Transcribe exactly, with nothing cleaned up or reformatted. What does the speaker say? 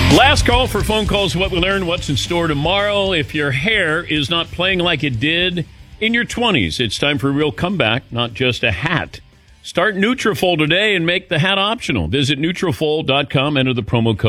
Last call for phone calls. What we learned, what's in store tomorrow. If your hair is not playing like it did in your twenties, it's time for a real comeback, not just a hat. Start Nutrafol today and make the hat optional. Visit Nutrafol dot com, enter the promo code